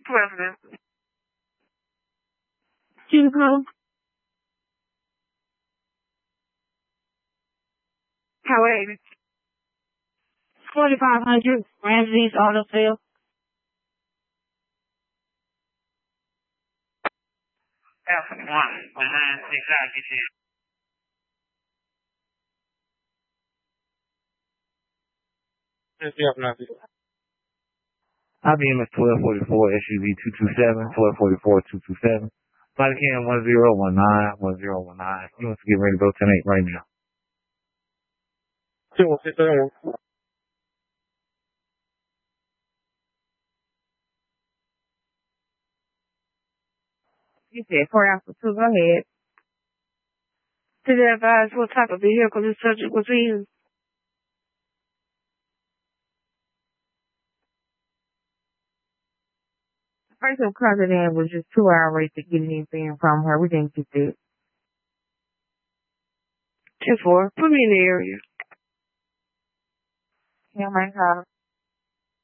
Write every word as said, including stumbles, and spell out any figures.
president. Hugo. How eighty? forty-five hundred Ramsey's Auto Sale. F one behind executive. Yes, you have nothing. I B M is twelve forty-four, S U V two two seven, twelve forty-four, two two seven. Body cam one zero one nine, one zero one nine. You want to get ready to go ten eight right now. two one six seven one. You said four after two. Go ahead. Did they advise what type of vehicle the subject was in? First of coming in was just two hours to get anything from her. We didn't get that. ten four. Put me in the area. Yeah, my car.